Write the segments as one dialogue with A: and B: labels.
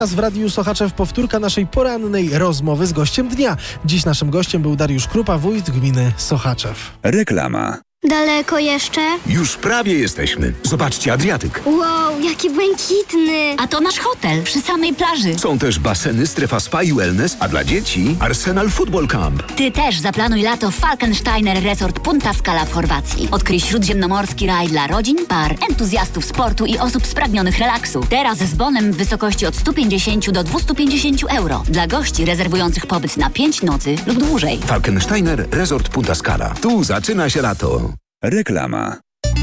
A: W Radiu Sochaczew powtórka naszej porannej rozmowy z gościem dnia. Dziś naszym gościem był Dariusz Krupa, wójt gminy Sochaczew.
B: Reklama.
C: Daleko jeszcze?
D: Już prawie jesteśmy. Zobaczcie, Adriatyk.
C: Wow, jaki błękitny!
E: A to nasz hotel przy samej plaży.
D: Są też baseny, strefa spa i wellness, a dla dzieci Arsenal Football Camp.
E: Ty też zaplanuj lato w Falkensteiner Resort Punta Scala w Chorwacji. Odkryj śródziemnomorski raj dla rodzin, par, entuzjastów sportu i osób spragnionych relaksu. Teraz z bonem w wysokości od 150 do 250 euro. Dla gości rezerwujących pobyt na 5 nocy lub dłużej.
D: Falkensteiner Resort Punta Scala. Tu zaczyna się lato.
B: Reklama.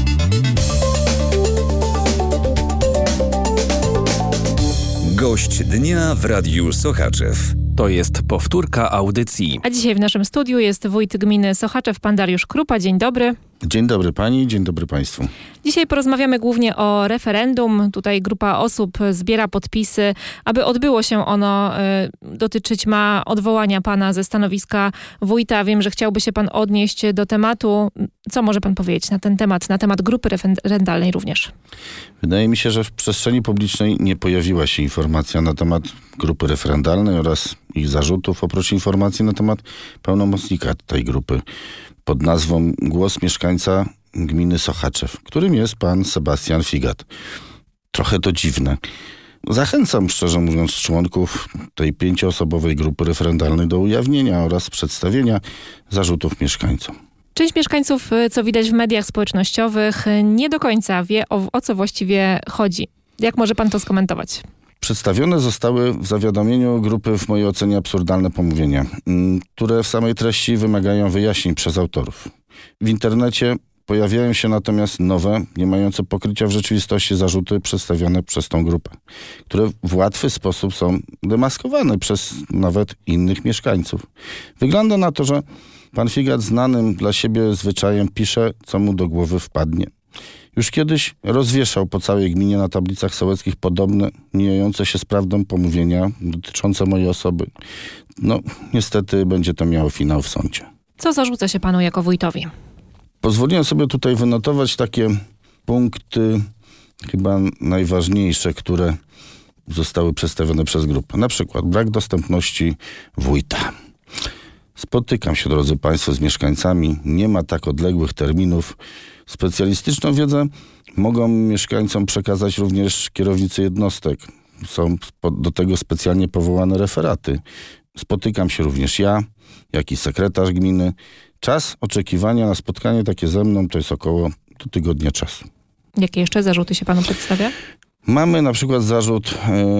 B: Gość dnia w Radiu Sochaczew.
F: To jest powtórka audycji.
G: A dzisiaj w naszym studiu jest wójt gminy Sochaczew, pan Dariusz Krupa. Dzień dobry.
H: Dzień dobry pani, dzień dobry państwu.
G: Dzisiaj porozmawiamy głównie o referendum. Tutaj grupa osób zbiera podpisy, aby odbyło się ono. Dotyczyć ma odwołania pana ze stanowiska wójta. Wiem, że chciałby się pan odnieść do tematu. Co może pan powiedzieć na ten temat, na temat grupy referendalnej również?
H: Wydaje mi się, że w przestrzeni publicznej nie pojawiła się informacja na temat grupy referendalnej oraz ich zarzutów, oprócz informacji na temat pełnomocnika tej grupy pod nazwą Głos Mieszkańca Gminy Sochaczew, którym jest pan Sebastian Figat. Trochę to dziwne. Zachęcam, szczerze mówiąc, członków tej 5-osobowej grupy referendalnej do ujawnienia oraz przedstawienia zarzutów mieszkańcom.
G: Część mieszkańców, co widać w mediach społecznościowych, nie do końca wie, o co właściwie chodzi. Jak może pan to skomentować?
H: Przedstawione zostały w zawiadomieniu grupy w mojej ocenie absurdalne pomówienia, które w samej treści wymagają wyjaśnień przez autorów. W internecie pojawiają się natomiast nowe, nie mające pokrycia w rzeczywistości zarzuty przedstawione przez tą grupę, które w łatwy sposób są demaskowane przez nawet innych mieszkańców. Wygląda na to, że pan Figat znanym dla siebie zwyczajem pisze, co mu do głowy wpadnie. Już kiedyś rozwieszał po całej gminie na tablicach sołeckich podobne, mijające się z prawdą pomówienia dotyczące mojej osoby. No, niestety będzie to miało finał w sądzie.
G: Co zarzuca się panu jako wójtowi?
H: Pozwoliłem sobie tutaj wynotować takie punkty, chyba najważniejsze, które zostały przedstawione przez grupę. Na przykład brak dostępności wójta. Spotykam się, drodzy państwo, z mieszkańcami. Nie ma tak odległych terminów. Specjalistyczną wiedzę mogą mieszkańcom przekazać również kierownicy jednostek. Są do tego specjalnie powołane referaty. Spotykam się również ja, jak i sekretarz gminy. Czas oczekiwania na spotkanie takie ze mną to jest około do tygodnia czasu.
G: Jakie jeszcze zarzuty się panu przedstawia?
H: Mamy na przykład zarzut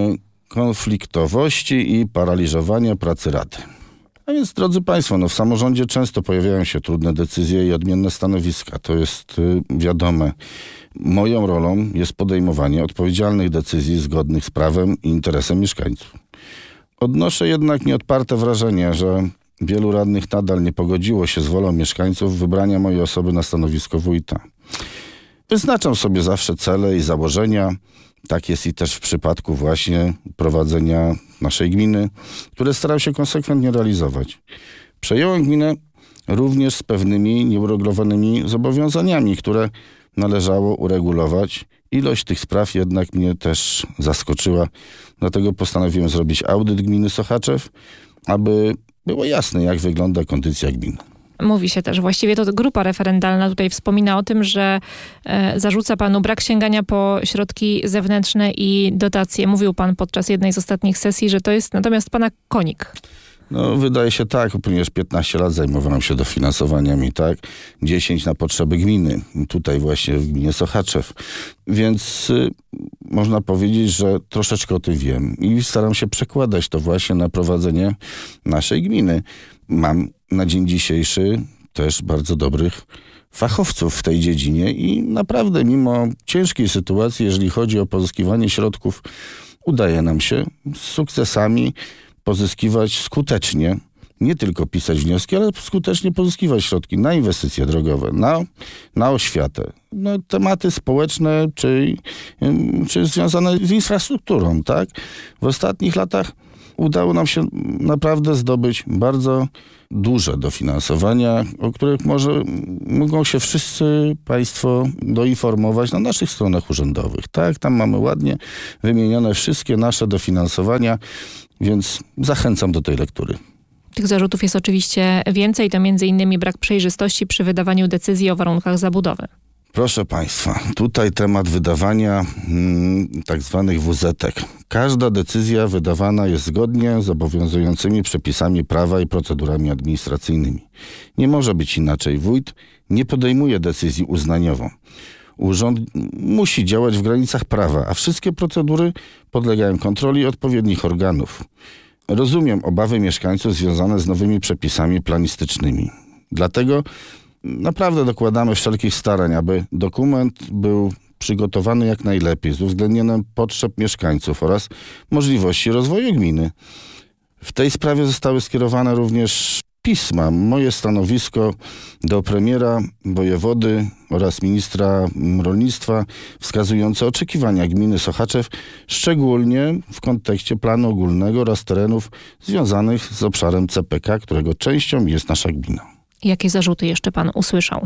H: konfliktowości i paraliżowania pracy rady. A więc, drodzy państwo, w samorządzie często pojawiają się trudne decyzje i odmienne stanowiska. To jest wiadome. Moją rolą jest podejmowanie odpowiedzialnych decyzji zgodnych z prawem i interesem mieszkańców. Odnoszę jednak nieodparte wrażenie, że wielu radnych nadal nie pogodziło się z wolą mieszkańców wybrania mojej osoby na stanowisko wójta. Wyznaczam sobie zawsze cele i założenia. Tak jest i też w przypadku właśnie prowadzenia naszej gminy, które staram się konsekwentnie realizować. Przejąłem gminę również z pewnymi nieuregulowanymi zobowiązaniami, które należało uregulować. Ilość tych spraw jednak mnie też zaskoczyła. Dlatego postanowiłem zrobić audyt gminy Sochaczew, aby było jasne, jak wygląda kondycja gminy.
G: Mówi się też, właściwie to grupa referendalna tutaj wspomina o tym, że zarzuca panu brak sięgania po środki zewnętrzne i dotacje. Mówił pan podczas jednej z ostatnich sesji, że to jest natomiast pana konik.
H: No, wydaje się tak, ponieważ 15 lat zajmowałem się dofinansowaniami, tak? 10 na potrzeby gminy, tutaj właśnie w gminie Sochaczew. Więc można powiedzieć, że troszeczkę o tym wiem i staram się przekładać to właśnie na prowadzenie naszej gminy. Mam na dzień dzisiejszy też bardzo dobrych fachowców w tej dziedzinie i naprawdę mimo ciężkiej sytuacji, jeżeli chodzi o pozyskiwanie środków, udaje nam się z sukcesami pozyskiwać skutecznie, nie tylko pisać wnioski, ale skutecznie pozyskiwać środki na inwestycje drogowe, na oświatę, tematy społeczne czy związane z infrastrukturą, tak? W ostatnich latach udało nam się naprawdę zdobyć bardzo duże dofinansowania, o których mogą się wszyscy państwo doinformować na naszych stronach urzędowych. Tak, tam mamy ładnie wymienione wszystkie nasze dofinansowania, więc zachęcam do tej lektury.
G: Tych zarzutów jest oczywiście więcej, to m.in. brak przejrzystości przy wydawaniu decyzji o warunkach zabudowy.
H: Proszę państwa, tutaj temat wydawania tak zwanych WZ-ek. Każda decyzja wydawana jest zgodnie z obowiązującymi przepisami prawa i procedurami administracyjnymi. Nie może być inaczej. Wójt nie podejmuje decyzji uznaniową. Urząd musi działać w granicach prawa, a wszystkie procedury podlegają kontroli odpowiednich organów. Rozumiem obawy mieszkańców związane z nowymi przepisami planistycznymi. Dlatego naprawdę dokładamy wszelkich starań, aby dokument był przygotowany jak najlepiej z uwzględnieniem potrzeb mieszkańców oraz możliwości rozwoju gminy. W tej sprawie zostały skierowane również pisma. Moje stanowisko do premiera, wojewody oraz ministra rolnictwa wskazujące oczekiwania gminy Sochaczew, szczególnie w kontekście planu ogólnego oraz terenów związanych z obszarem CPK, którego częścią jest nasza gmina.
G: Jakie zarzuty jeszcze pan usłyszał?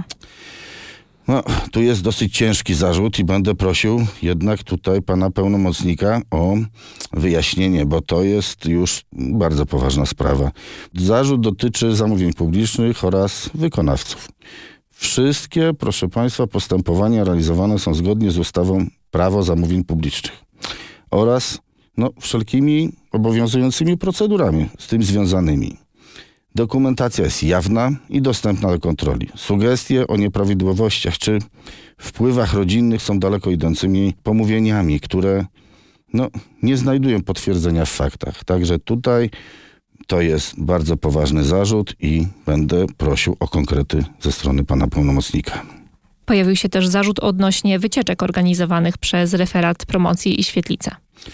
H: Tu jest dosyć ciężki zarzut i będę prosił jednak tutaj pana pełnomocnika o wyjaśnienie, bo to jest już bardzo poważna sprawa. Zarzut dotyczy zamówień publicznych oraz wykonawców. Wszystkie, proszę państwa, postępowania realizowane są zgodnie z ustawą Prawo zamówień publicznych oraz wszelkimi obowiązującymi procedurami z tym związanymi. Dokumentacja jest jawna i dostępna do kontroli. Sugestie o nieprawidłowościach czy wpływach rodzinnych są daleko idącymi pomówieniami, które nie znajdują potwierdzenia w faktach. Także tutaj to jest bardzo poważny zarzut i będę prosił o konkrety ze strony pana pełnomocnika.
G: Pojawił się też zarzut odnośnie wycieczek organizowanych przez referat promocji i Świetlice.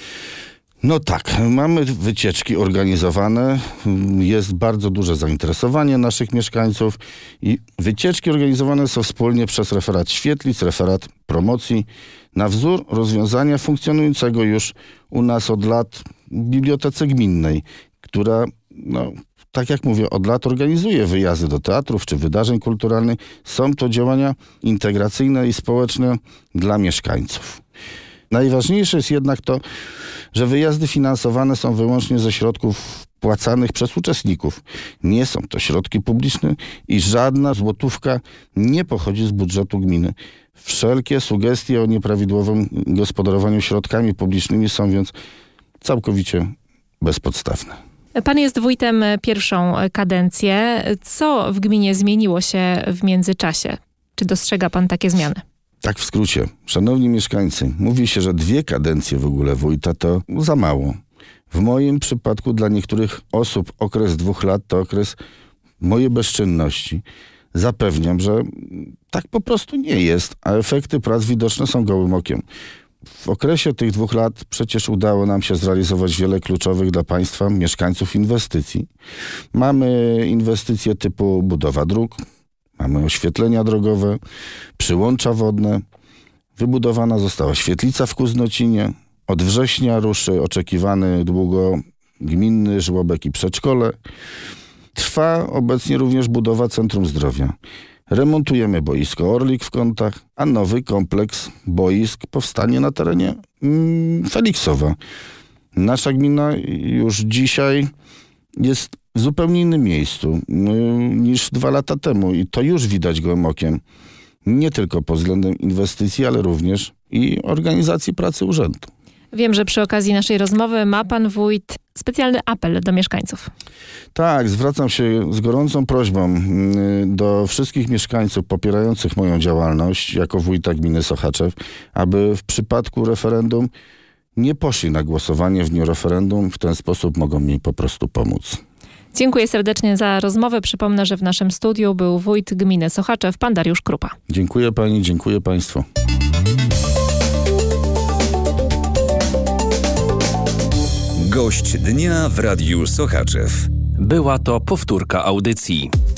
H: Tak, mamy wycieczki organizowane, jest bardzo duże zainteresowanie naszych mieszkańców i wycieczki organizowane są wspólnie przez referat Świetlic, referat promocji na wzór rozwiązania funkcjonującego już u nas od lat w Bibliotece Gminnej, która, tak jak mówię, od lat organizuje wyjazdy do teatrów czy wydarzeń kulturalnych. Są to działania integracyjne i społeczne dla mieszkańców. Najważniejsze jest jednak to, że wyjazdy finansowane są wyłącznie ze środków płacanych przez uczestników. Nie są to środki publiczne i żadna złotówka nie pochodzi z budżetu gminy. Wszelkie sugestie o nieprawidłowym gospodarowaniu środkami publicznymi są więc całkowicie bezpodstawne.
G: Pan jest wójtem pierwszą kadencję. Co w gminie zmieniło się w międzyczasie? Czy dostrzega pan takie zmiany?
H: Tak w skrócie. Szanowni mieszkańcy, mówi się, że 2 kadencje w ogóle wójta to za mało. W moim przypadku dla niektórych osób okres 2 lat to okres mojej bezczynności. Zapewniam, że tak po prostu nie jest, a efekty prac widoczne są gołym okiem. W okresie tych 2 lat przecież udało nam się zrealizować wiele kluczowych dla państwa, mieszkańców inwestycji. Mamy inwestycje typu budowa dróg, mamy oświetlenia drogowe, przyłącza wodne. Wybudowana została świetlica w Kuznocinie. Od września ruszy oczekiwany długo gminny żłobek i przedszkole. Trwa obecnie również budowa Centrum Zdrowia. Remontujemy boisko Orlik w Kątach, a nowy kompleks boisk powstanie na terenie Feliksowa. Nasza gmina już dzisiaj jest w zupełnie innym miejscu niż 2 lata temu i to już widać gołym okiem. Nie tylko pod względem inwestycji, ale również i organizacji pracy urzędu.
G: Wiem, że przy okazji naszej rozmowy ma pan wójt specjalny apel do mieszkańców.
H: Tak, zwracam się z gorącą prośbą do wszystkich mieszkańców popierających moją działalność jako wójta gminy Sochaczew, aby w przypadku referendum nie poszli na głosowanie w dniu referendum. W ten sposób mogą mi po prostu pomóc.
G: Dziękuję serdecznie za rozmowę. Przypomnę, że w naszym studiu był wójt gminy Sochaczew, pan Dariusz Krupa.
H: Dziękuję pani, dziękuję państwu.
B: Gość dnia w Radiu Sochaczew.
F: Była to powtórka audycji.